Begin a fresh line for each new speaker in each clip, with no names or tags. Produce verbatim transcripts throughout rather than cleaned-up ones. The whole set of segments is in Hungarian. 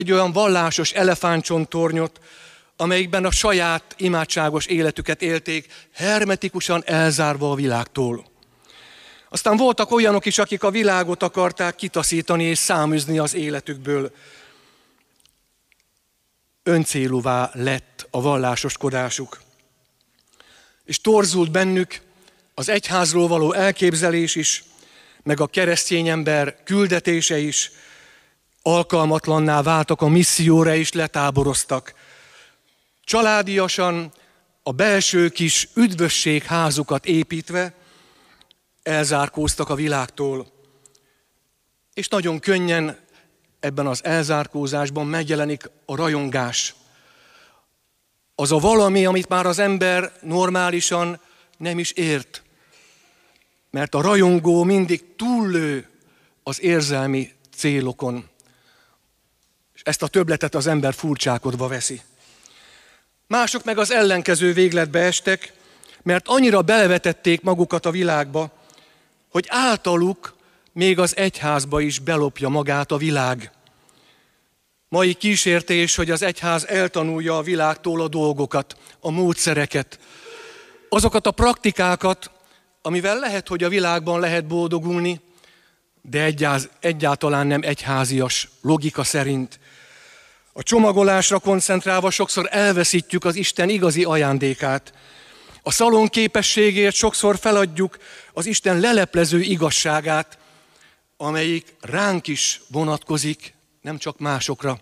egy olyan vallásos elefántcsontornyot, amelyikben a saját imádságos életüket élték, hermetikusan elzárva a világtól. Aztán voltak olyanok is, akik a világot akarták kitaszítani és száműzni az életükből. Öncélúvá lett a vallásoskodásuk. És torzult bennük az egyházról való elképzelés is, meg a keresztény ember küldetése is, alkalmatlanná váltak a misszióra és letáboroztak. Családiasan a belső kis üdvösségházukat építve elzárkóztak a világtól. És nagyon könnyen ebben az elzárkózásban megjelenik a rajongás. Az a valami, amit már az ember normálisan nem is ért. Mert a rajongó mindig túllő az érzelmi célokon. És ezt a többletet az ember furcsálkodva veszi. Mások meg az ellenkező végletbe estek, mert annyira belevetették magukat a világba, hogy általuk még az egyházba is belopja magát a világ. Mai kísértés, hogy az egyház eltanulja a világtól a dolgokat, a módszereket, azokat a praktikákat, amivel lehet, hogy a világban lehet boldogulni, de egyáz, egyáltalán nem egyházias logika szerint. A csomagolásra koncentrálva sokszor elveszítjük az Isten igazi ajándékát. A szalon képességért sokszor feladjuk az Isten leleplező igazságát, amelyik ránk is vonatkozik, nem csak másokra.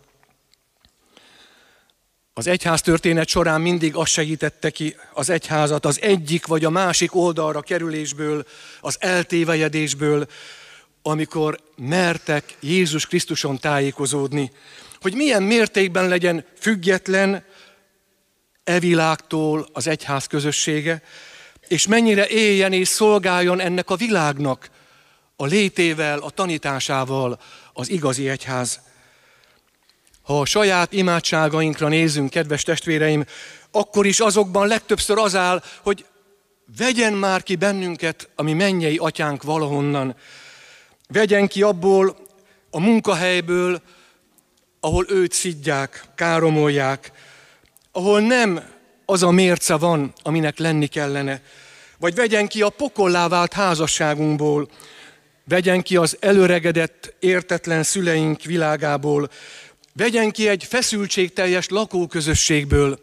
Az egyház történet során mindig azt segítette ki az egyházat az egyik vagy a másik oldalra kerülésből, az eltévejedésből, amikor mertek Jézus Krisztuson tájékozódni, hogy milyen mértékben legyen független e világtól az egyház közössége, és mennyire éljen és szolgáljon ennek a világnak a létével, a tanításával az igazi egyház. Ha a saját imádságainkra nézünk, kedves testvéreim, akkor is azokban legtöbbször az áll, hogy vegyen már ki bennünket, ami mennyei atyánk valahonnan. Vegyen ki abból a munkahelyből, ahol őt szidják, káromolják, ahol nem az a mérce van, aminek lenni kellene. Vagy vegyen ki a pokollá vált házasságunkból, vegyen ki az előregedett, értetlen szüleink világából, vegyen ki egy feszültségteljes lakóközösségből,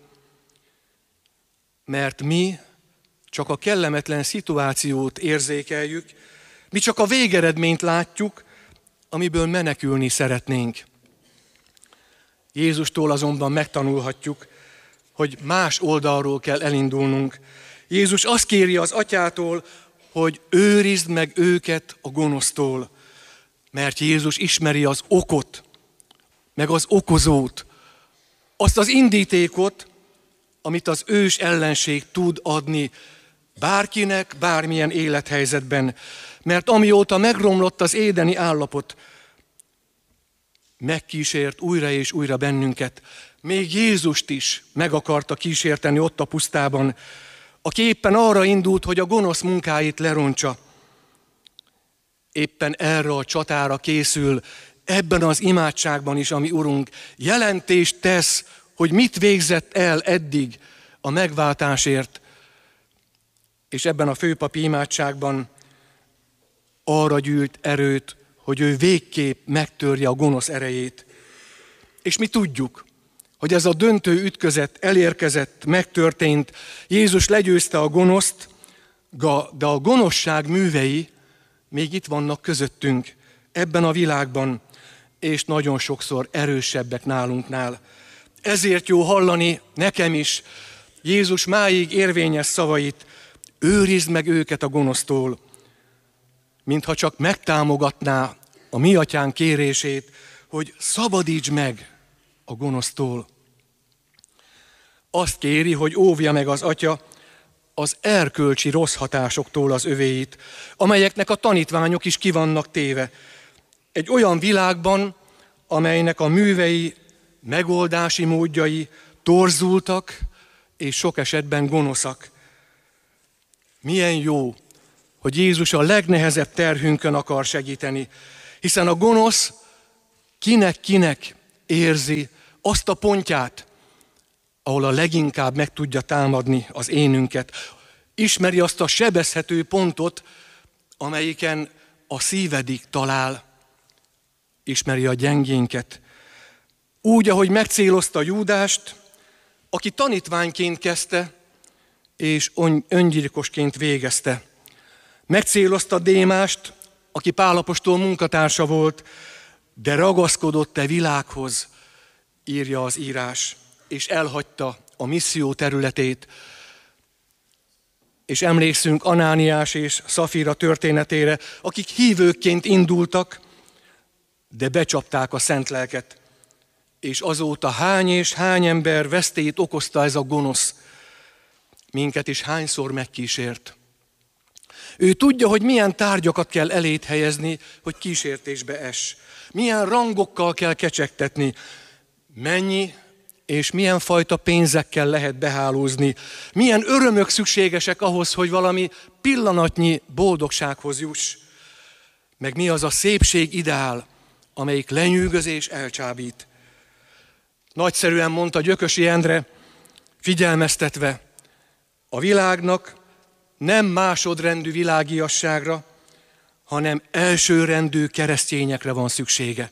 mert mi csak a kellemetlen szituációt érzékeljük, mi csak a végeredményt látjuk, amiből menekülni szeretnénk. Jézustól azonban megtanulhatjuk, hogy más oldalról kell elindulnunk. Jézus azt kéri az atyától, hogy őrizd meg őket a gonosztól, mert Jézus ismeri az okot, meg az okozót, azt az indítékot, amit az ős ellenség tud adni bárkinek, bármilyen élethelyzetben. Mert amióta megromlott az édeni állapot, megkísért újra és újra bennünket. Még Jézust is meg akarta kísérteni ott a pusztában, aki éppen arra indult, hogy a gonosz munkáit lerontsa. Éppen erre a csatára készül, ebben az imádságban is, ami Urunk jelentést tesz, hogy mit végzett el eddig a megváltásért. És ebben a főpapi imádságban arra gyűlt erőt, hogy ő végképp megtörje a gonosz erejét. És mi tudjuk, hogy ez a döntő ütközet elérkezett, megtörtént, Jézus legyőzte a gonoszt, de a gonoszság művei még itt vannak közöttünk, ebben a világban, és nagyon sokszor erősebbek nálunknál. Ezért jó hallani nekem is Jézus máig érvényes szavait, őrizd meg őket a gonosztól, mintha csak megtámogatná a mi atyánk kérését, hogy szabadíts meg a gonosztól. Azt kéri, hogy óvja meg az atya az erkölcsi rossz hatásoktól az övéit, amelyeknek a tanítványok is ki vannak téve. Egy olyan világban, amelynek a művei, megoldási módjai torzultak, és sok esetben gonoszak. Milyen jó, hogy Jézus a legnehezebb terhünkön akar segíteni, hiszen a gonosz kinek-kinek érzi azt a pontját, ahol a leginkább meg tudja támadni az énünket. Ismeri azt a sebezhető pontot, amelyiken a szívedik talál. Ismeri a gyengénket. Úgy, ahogy megcélozta Júdást, aki tanítványként kezdte, és öngyilkosként végezte. Megcélozta Démást, aki Pál apostol munkatársa volt, de ragaszkodott e világhoz, írja az írás, és elhagyta a misszió területét. És emlékszünk Anániás és Szafira történetére, akik hívőkként indultak, de becsapták a szent lelket. És azóta hány és hány ember vesztélyt okozta ez a gonosz, minket is hányszor megkísért. Ő tudja, hogy milyen tárgyakat kell elét helyezni, hogy kísértésbe ess. Milyen rangokkal kell kecsegtetni, mennyi és milyen fajta pénzekkel lehet behálózni, milyen örömök szükségesek ahhoz, hogy valami pillanatnyi boldogsághoz juss. Meg mi az a szépség ideál, amelyik lenyűgöz és elcsábít. Nagyszerűen mondta Gyökösi Endre, figyelmeztetve, a világnak nem másodrendű világiasságra, hanem elsőrendű keresztényekre van szüksége.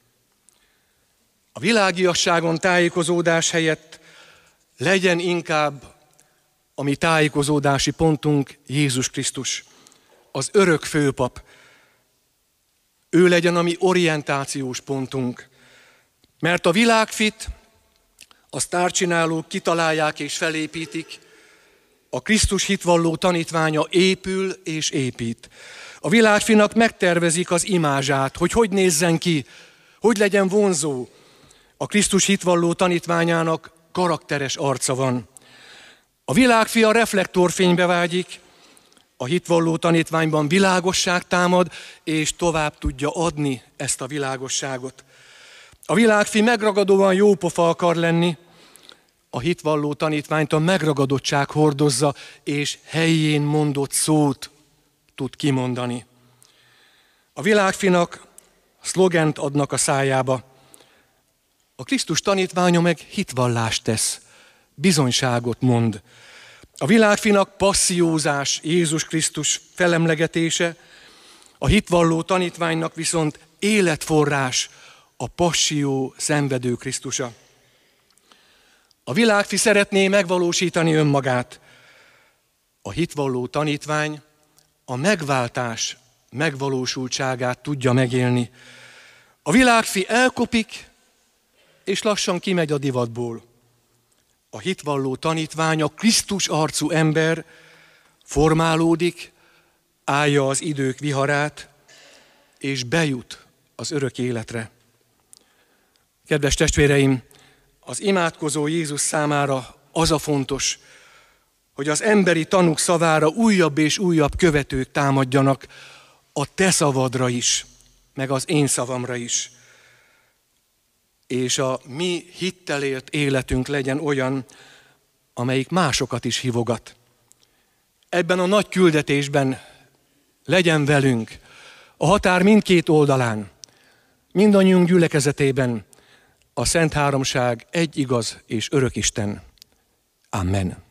A világiasságon tájékozódás helyett legyen inkább a mi tájékozódási pontunk Jézus Krisztus, az örök főpap. Ő legyen a mi orientációs pontunk. Mert a világfit, a sztárcsinálók kitalálják és felépítik, a Krisztus hitvalló tanítványa épül és épít. A világfinak megtervezik az imázsát, hogy hogy nézzen ki, hogy legyen vonzó. A Krisztus hitvalló tanítványának karakteres arca van. A világfi a reflektorfénybe vágyik, a hitvalló tanítványban világosság támad, és tovább tudja adni ezt a világosságot. A világfi megragadóan jópofa akar lenni, a hitvalló tanítványt a megragadottság hordozza, és helyén mondott szót tud kimondani. A világfinak szlogent adnak a szájába, a Krisztus tanítványa meg hitvallást tesz, bizonyságot mond. A világfinak passziózás, Jézus Krisztus felemlegetése, a hitvalló tanítványnak viszont életforrás, a passió szenvedő Krisztusa. A világfi szeretné megvalósítani önmagát. A hitvalló tanítvány a megváltás megvalósultságát tudja megélni. A világfi elkopik, és lassan kimegy a divatból. A hitvalló tanítvány, a Krisztus arcú ember formálódik, állja az idők viharát, és bejut az örök életre. Kedves testvéreim, az imádkozó Jézus számára az a fontos, hogy az emberi tanúk szavára újabb és újabb követők támadjanak, a te szavadra is, meg az én szavamra is. És a mi hittel élt életünk legyen olyan, amelyik másokat is hívogat. Ebben a nagy küldetésben legyen velünk, a határ mindkét oldalán, mindannyiunk gyülekezetében a Szent Háromság egy igaz és örök Isten. Amen.